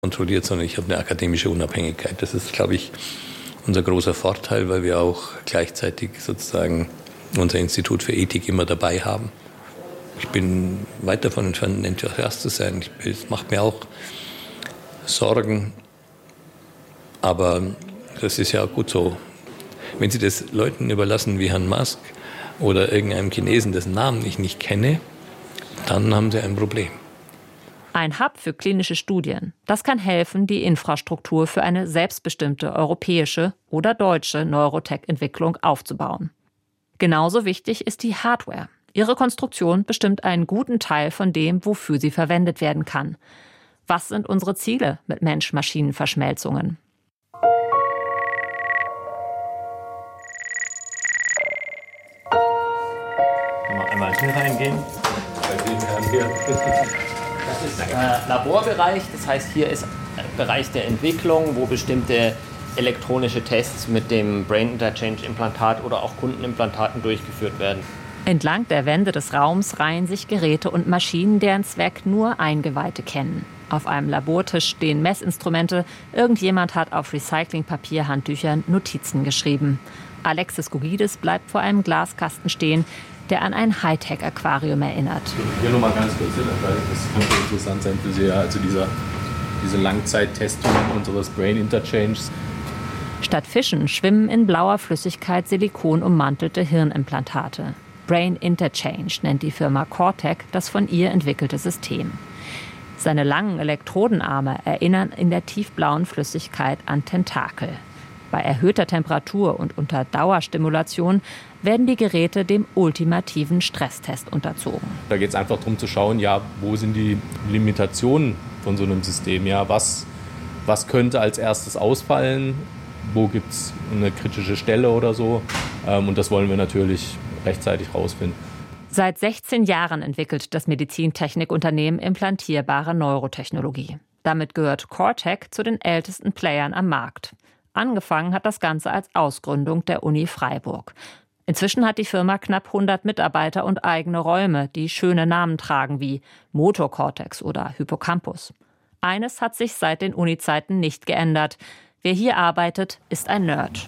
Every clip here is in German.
kontrolliert, sondern ich habe eine akademische Unabhängigkeit. Das ist, glaube ich, unser großer Vorteil, weil wir auch gleichzeitig sozusagen unser Institut für Ethik immer dabei haben. Ich bin weit davon entfernt, ein Enthusiast zu sein. Es macht mir auch Sorgen, aber das ist ja auch gut so. Wenn Sie das Leuten überlassen wie Herrn Musk oder irgendeinem Chinesen, dessen Namen ich nicht kenne, dann haben Sie ein Problem. Ein Hub für klinische Studien. Das kann helfen, die Infrastruktur für eine selbstbestimmte europäische oder deutsche Neurotech-Entwicklung aufzubauen. Genauso wichtig ist die Hardware. Ihre Konstruktion bestimmt einen guten Teil von dem, wofür sie verwendet werden kann. Was sind unsere Ziele mit Mensch-Maschinen-Verschmelzungen? Kann man einmal hier reingehen? Das ist Laborbereich, das heißt, hier ist Bereich der Entwicklung, wo bestimmte elektronische Tests mit dem Brain Interchange Implantat oder auch Kundenimplantaten durchgeführt werden. Entlang der Wände des Raums reihen sich Geräte und Maschinen, deren Zweck nur Eingeweihte kennen. Auf einem Labortisch stehen Messinstrumente. Irgendjemand hat auf Recyclingpapier-Handtüchern Notizen geschrieben. Alexis Gougidis bleibt vor einem Glaskasten stehen, der an ein Hightech-Aquarium erinnert. Hier nochmal ganz kurz, das könnte interessant sein für Sie, also diese Langzeittestung unseres Brain Interchanges. Statt Fischen schwimmen in blauer Flüssigkeit silikonummantelte Hirnimplantate. Brain Interchange nennt die Firma Cortec das von ihr entwickelte System. Seine langen Elektrodenarme erinnern in der tiefblauen Flüssigkeit an Tentakel. Bei erhöhter Temperatur und unter Dauerstimulation werden die Geräte dem ultimativen Stresstest unterzogen. Da geht es einfach darum zu schauen, ja, wo sind die Limitationen von so einem System? Ja, was könnte als erstes ausfallen? Wo gibt es eine kritische Stelle oder so? Und das wollen wir natürlich rechtzeitig rausfinden. Seit 16 Jahren entwickelt das Medizintechnikunternehmen implantierbare Neurotechnologie. Damit gehört Cortec zu den ältesten Playern am Markt. Angefangen hat das Ganze als Ausgründung der Uni Freiburg. Inzwischen hat die Firma knapp 100 Mitarbeiter und eigene Räume, die schöne Namen tragen wie Motocortex oder Hippocampus. Eines hat sich seit den Uni-Zeiten nicht geändert. Wer hier arbeitet, ist ein Nerd.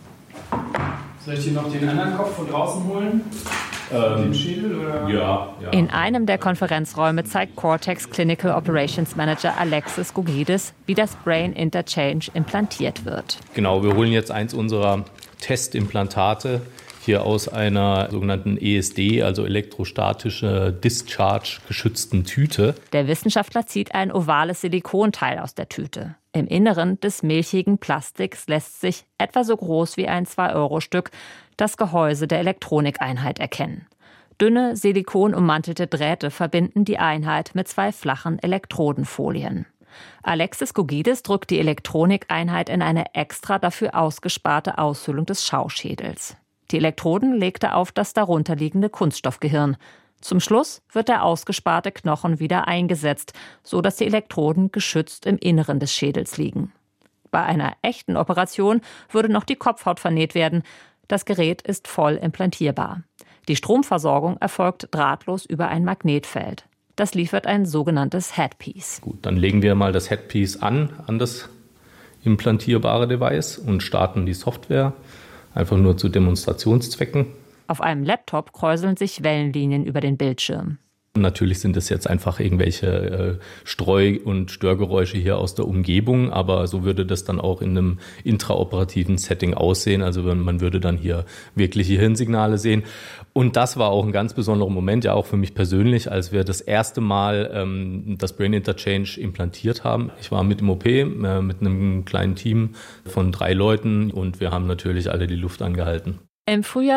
Soll ich dir noch den anderen Kopf von draußen holen? Den Schädel? Oder? Ja. In einem der Konferenzräume zeigt Cortex Clinical Operations Manager Alexis Gougidis, wie das Brain Interchange implantiert wird. Genau, wir holen jetzt eins unserer Testimplantate hier aus einer sogenannten ESD, also elektrostatische Discharge geschützten Tüte. Der Wissenschaftler zieht ein ovales Silikonteil aus der Tüte. Im Inneren des milchigen Plastiks lässt sich, etwa so groß wie ein 2-Euro-Stück, das Gehäuse der Elektronikeinheit erkennen. Dünne, silikonummantelte Drähte verbinden die Einheit mit 2 flachen Elektrodenfolien. Alexis Gougidis drückt die Elektronikeinheit in eine extra dafür ausgesparte Aushöhlung des Schauschädels. Die Elektroden legt er auf das darunterliegende Kunststoffgehirn. Zum Schluss wird der ausgesparte Knochen wieder eingesetzt, so dass die Elektroden geschützt im Inneren des Schädels liegen. Bei einer echten Operation würde noch die Kopfhaut vernäht werden. Das Gerät ist voll implantierbar. Die Stromversorgung erfolgt drahtlos über ein Magnetfeld. Das liefert ein sogenanntes Headpiece. Gut, dann legen wir mal das Headpiece an das implantierbare Device und starten die Software. Einfach nur zu Demonstrationszwecken. Auf einem Laptop kräuseln sich Wellenlinien über den Bildschirm. Natürlich sind es jetzt einfach irgendwelche Streu- und Störgeräusche hier aus der Umgebung, aber so würde das dann auch in einem intraoperativen Setting aussehen. Also man würde dann hier wirkliche Hirnsignale sehen. Und das war auch ein ganz besonderer Moment, ja auch für mich persönlich, als wir das erste Mal das Brain Interchange implantiert haben. Ich war mit im OP, mit einem kleinen Team von 3 Leuten und wir haben natürlich alle die Luft angehalten. Im Frühjahr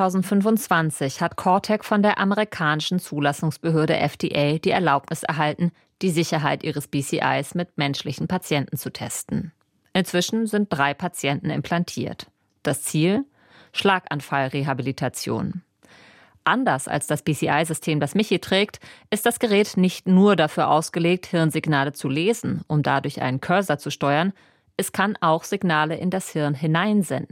2025 hat Cortec von der amerikanischen Zulassungsbehörde FDA die Erlaubnis erhalten, die Sicherheit ihres BCIs mit menschlichen Patienten zu testen. Inzwischen sind 3 Patienten implantiert. Das Ziel? Schlaganfallrehabilitation. Anders als das BCI-System, das Michi trägt, ist das Gerät nicht nur dafür ausgelegt, Hirnsignale zu lesen, um dadurch einen Cursor zu steuern. Es kann auch Signale in das Hirn hineinsenden.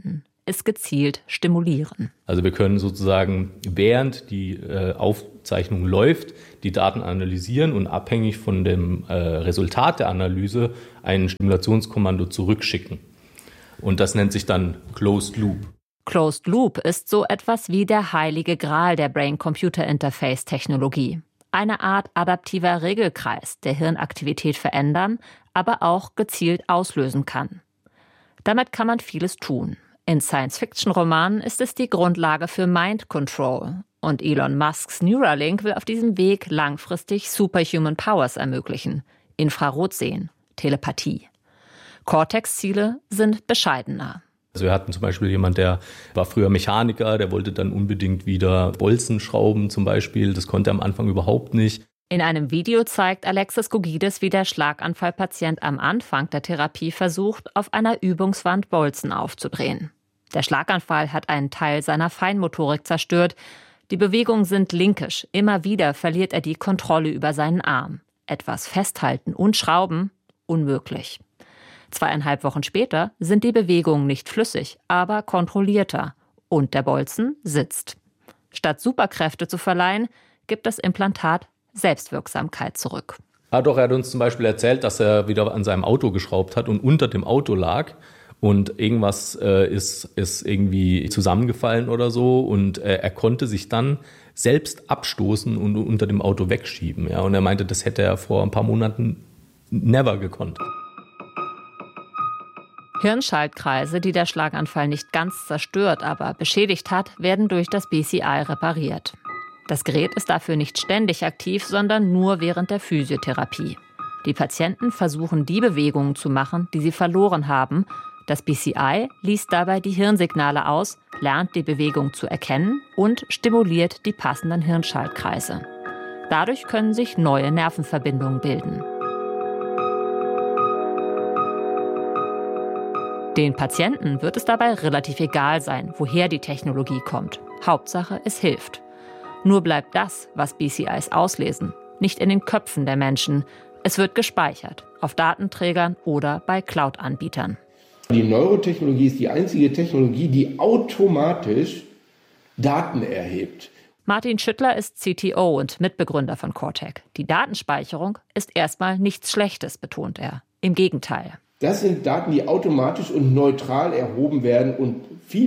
es gezielt stimulieren. Also wir können sozusagen, während die Aufzeichnung läuft, die Daten analysieren und abhängig von dem Resultat der Analyse ein Stimulationskommando zurückschicken. Und das nennt sich dann Closed Loop. Closed Loop ist so etwas wie der heilige Gral der Brain-Computer-Interface-Technologie. Eine Art adaptiver Regelkreis, der Hirnaktivität verändern, aber auch gezielt auslösen kann. Damit kann man vieles tun. In Science-Fiction-Romanen ist es die Grundlage für Mind Control. Und Elon Musks Neuralink will auf diesem Weg langfristig Superhuman Powers ermöglichen. Infrarotsehen, Telepathie. Cortex-Ziele sind bescheidener. Also wir hatten zum Beispiel jemand, der war früher Mechaniker, der wollte dann unbedingt wieder Bolzen schrauben zum Beispiel. Das konnte er am Anfang überhaupt nicht. In einem Video zeigt Alexis Gougidis, wie der Schlaganfallpatient am Anfang der Therapie versucht, auf einer Übungswand Bolzen aufzudrehen. Der Schlaganfall hat einen Teil seiner Feinmotorik zerstört. Die Bewegungen sind linkisch. Immer wieder verliert er die Kontrolle über seinen Arm. Etwas festhalten und schrauben? Unmöglich. 2,5 Wochen später sind die Bewegungen nicht flüssig, aber kontrollierter. Und der Bolzen sitzt. Statt Superkräfte zu verleihen, gibt das Implantat Selbstwirksamkeit zurück. Er hat uns zum Beispiel erzählt, dass er wieder an seinem Auto geschraubt hat und unter dem Auto lag. Und irgendwas ist irgendwie zusammengefallen oder so. Und er konnte sich dann selbst abstoßen und unter dem Auto wegschieben. Ja? Und er meinte, das hätte er vor ein paar Monaten never gekonnt. Hirnschaltkreise, die der Schlaganfall nicht ganz zerstört, aber beschädigt hat, werden durch das BCI repariert. Das Gerät ist dafür nicht ständig aktiv, sondern nur während der Physiotherapie. Die Patienten versuchen, die Bewegungen zu machen, die sie verloren haben. Das BCI liest dabei die Hirnsignale aus, lernt die Bewegung zu erkennen und stimuliert die passenden Hirnschaltkreise. Dadurch können sich neue Nervenverbindungen bilden. Den Patienten wird es dabei relativ egal sein, woher die Technologie kommt. Hauptsache, es hilft. Nur bleibt das, was BCIs auslesen, nicht in den Köpfen der Menschen. Es wird gespeichert, auf Datenträgern oder bei Cloud-Anbietern. Die Neurotechnologie ist die einzige Technologie, die automatisch Daten erhebt. Martin Schüttler ist CTO und Mitbegründer von Cortec. Die Datenspeicherung ist erstmal nichts Schlechtes, betont er. Im Gegenteil. Das sind Daten, die automatisch und neutral erhoben werden und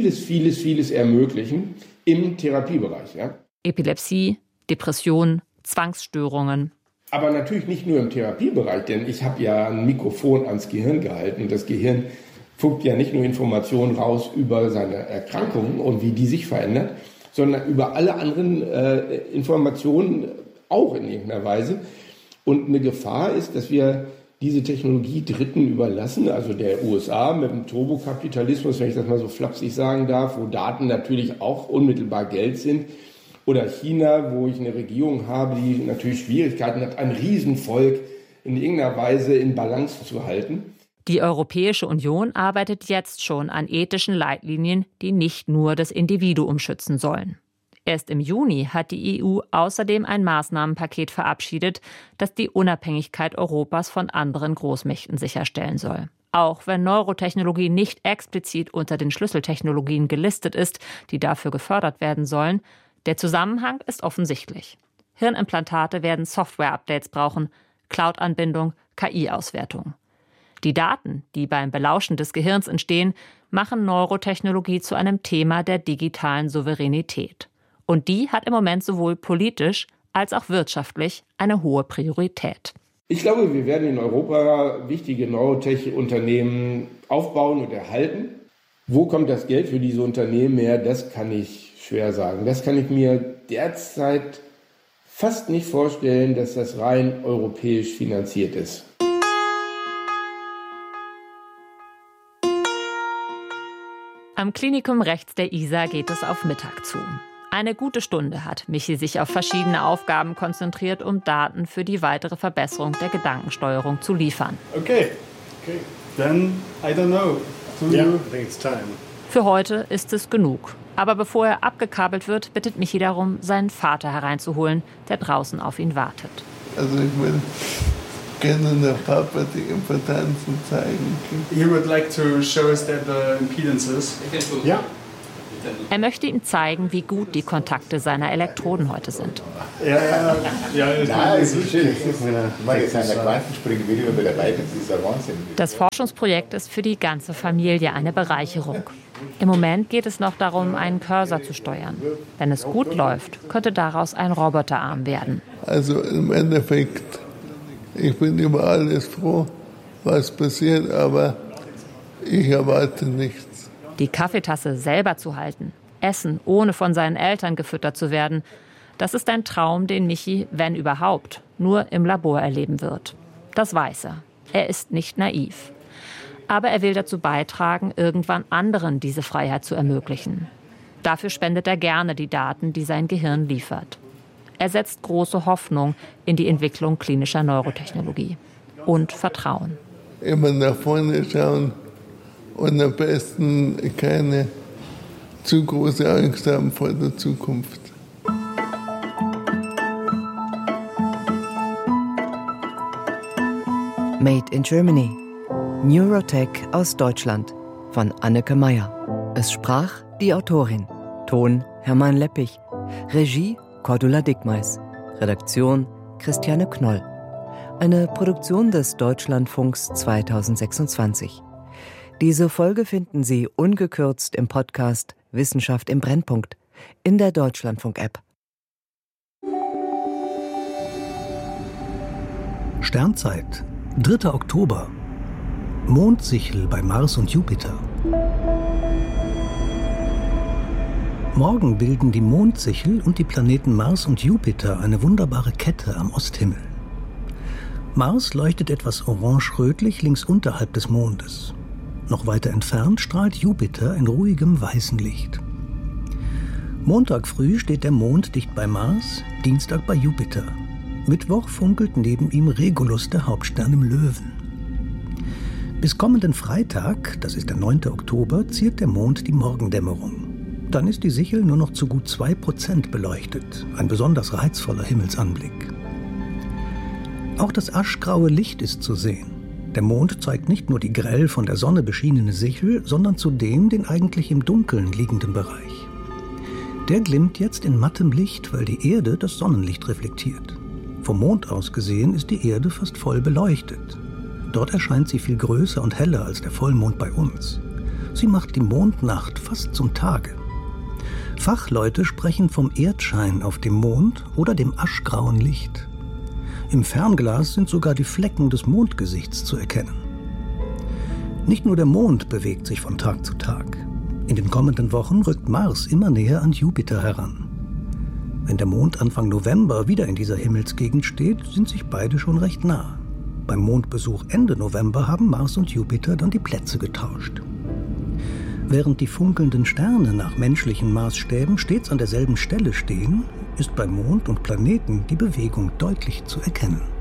vieles ermöglichen im Therapiebereich. Ja? Epilepsie, Depression, Zwangsstörungen. Aber natürlich nicht nur im Therapiebereich, denn ich habe ja ein Mikrofon ans Gehirn gehalten. Und das Gehirn spuckt ja nicht nur Informationen raus über seine Erkrankungen und wie die sich verändert, sondern über alle anderen Informationen auch in irgendeiner Weise. Und eine Gefahr ist, dass wir diese Technologie Dritten überlassen, also der USA mit dem Turbokapitalismus, wenn ich das mal so flapsig sagen darf, wo Daten natürlich auch unmittelbar Geld sind, oder China, wo ich eine Regierung habe, die natürlich Schwierigkeiten hat, ein Riesenvolk in irgendeiner Weise in Balance zu halten. Die Europäische Union arbeitet jetzt schon an ethischen Leitlinien, die nicht nur das Individuum schützen sollen. Erst im Juni hat die EU außerdem ein Maßnahmenpaket verabschiedet, das die Unabhängigkeit Europas von anderen Großmächten sicherstellen soll. Auch wenn Neurotechnologie nicht explizit unter den Schlüsseltechnologien gelistet ist, die dafür gefördert werden sollen, der Zusammenhang ist offensichtlich. Hirnimplantate werden Software-Updates brauchen, Cloud-Anbindung, KI-Auswertung. Die Daten, die beim Belauschen des Gehirns entstehen, machen Neurotechnologie zu einem Thema der digitalen Souveränität. Und die hat im Moment sowohl politisch als auch wirtschaftlich eine hohe Priorität. Ich glaube, wir werden in Europa wichtige Neurotech-Unternehmen aufbauen und erhalten. Wo kommt das Geld für diese Unternehmen her? Das kann ich schwer sagen. Das kann ich mir derzeit fast nicht vorstellen, dass das rein europäisch finanziert ist. Am Klinikum rechts der Isar geht es auf Mittag zu. Eine gute Stunde hat Michi sich auf verschiedene Aufgaben konzentriert, um Daten für die weitere Verbesserung der Gedankensteuerung zu liefern. Okay. Then I don't know. Yeah, I think it's time. Für heute ist es genug. Aber bevor er abgekabelt wird, bittet Michi darum, seinen Vater hereinzuholen, der draußen auf ihn wartet. Also ich will können der Papa die Impedanzen zeigen. You would like to show us the impedances? Ja. Er möchte ihm zeigen, wie gut die Kontakte seiner Elektroden heute sind. Ja. Nein, es ist schön. Jetzt an der Quantensprünge will ich wieder dabei, das ist ein Wahnsinn. Das Forschungsprojekt ist für die ganze Familie eine Bereicherung. Im Moment geht es noch darum, einen Cursor zu steuern. Wenn es gut läuft, könnte daraus ein Roboterarm werden. Also im Endeffekt, ich bin über alles froh, was passiert, aber ich erwarte nichts. Die Kaffeetasse selber zu halten, essen, ohne von seinen Eltern gefüttert zu werden, das ist ein Traum, den Michi, wenn überhaupt, nur im Labor erleben wird. Das weiß er. Er ist nicht naiv. Aber er will dazu beitragen, irgendwann anderen diese Freiheit zu ermöglichen. Dafür spendet er gerne die Daten, die sein Gehirn liefert. Er setzt große Hoffnung in die Entwicklung klinischer Neurotechnologie. Und Vertrauen. Immer nach vorne schauen und am besten keine zu große Angst haben vor der Zukunft. Made in Germany. Neurotech aus Deutschland von Anneke Meyer. Es sprach die Autorin. Ton Hermann Leppich. Regie Cordula Dickmeis. Redaktion Christiane Knoll. Eine Produktion des Deutschlandfunks 2026. Diese Folge finden Sie ungekürzt im Podcast Wissenschaft im Brennpunkt in der Deutschlandfunk-App. Sternzeit, 3. Oktober. Mondsichel bei Mars und Jupiter. Morgen bilden die Mondsichel und die Planeten Mars und Jupiter eine wunderbare Kette am Osthimmel. Mars leuchtet etwas orange-rötlich links unterhalb des Mondes. Noch weiter entfernt strahlt Jupiter in ruhigem weißem Licht. Montag früh steht der Mond dicht bei Mars, Dienstag bei Jupiter. Mittwoch funkelt neben ihm Regulus, der Hauptstern im Löwen. Bis kommenden Freitag, das ist der 9. Oktober, ziert der Mond die Morgendämmerung. Dann ist die Sichel nur noch zu gut 2% beleuchtet, ein besonders reizvoller Himmelsanblick. Auch das aschgraue Licht ist zu sehen. Der Mond zeigt nicht nur die grell von der Sonne beschienene Sichel, sondern zudem den eigentlich im Dunkeln liegenden Bereich. Der glimmt jetzt in mattem Licht, weil die Erde das Sonnenlicht reflektiert. Vom Mond aus gesehen ist die Erde fast voll beleuchtet. Dort erscheint sie viel größer und heller als der Vollmond bei uns. Sie macht die Mondnacht fast zum Tage. Fachleute sprechen vom Erdschein auf dem Mond oder dem aschgrauen Licht. Im Fernglas sind sogar die Flecken des Mondgesichts zu erkennen. Nicht nur der Mond bewegt sich von Tag zu Tag. In den kommenden Wochen rückt Mars immer näher an Jupiter heran. Wenn der Mond Anfang November wieder in dieser Himmelsgegend steht, sind sich beide schon recht nah. Beim Mondbesuch Ende November haben Mars und Jupiter dann die Plätze getauscht. Während die funkelnden Sterne nach menschlichen Maßstäben stets an derselben Stelle stehen, ist bei Mond und Planeten die Bewegung deutlich zu erkennen.